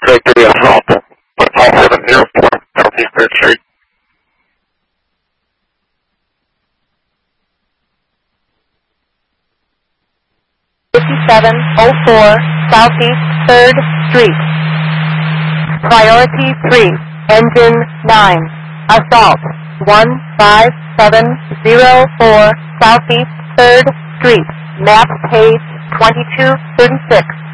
Victory Assault, call 704, Southeast 3rd Street. Southeast 3rd Street. Priority 3, Engine 9, Assault 15704 Southeast 3rd Street, map page 2236.